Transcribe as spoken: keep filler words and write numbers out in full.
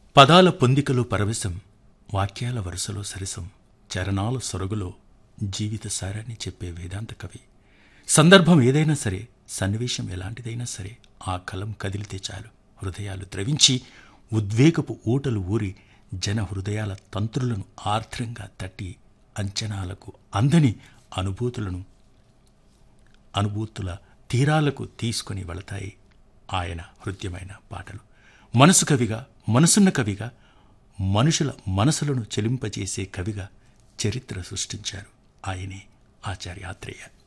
పదాల పొందికలో పరవశం, వాక్యాల వరుసలో సరసం, చరణాల సొరగులో జీవిత సారాన్ని చెప్పే వేదాంత కవి. సందర్భం ఏదైనా సరే, సన్నివేశం ఎలాంటిదైనా సరే, ఆ కలం కదిలితే చాలు హృదయాలు ద్రవించి ఉద్వేగపు ఊటలు ఊరి జన హృదయాల తంత్రులను ఆర్ద్రంగా తట్టి అంచనాలకు అందని అనుభూతులను అనుభూతుల తీరాలకు తీసుకొని వెళతాయి ఆయన హృద్యమైన పాటలు. మనసు కవిగా, మనసున్న కవిగా, మనుషుల మనసులను చెలింపజేసే కవిగా చరిత్ర సృష్టించారు ఆయనే ఆచార్య ఆత్రేయ.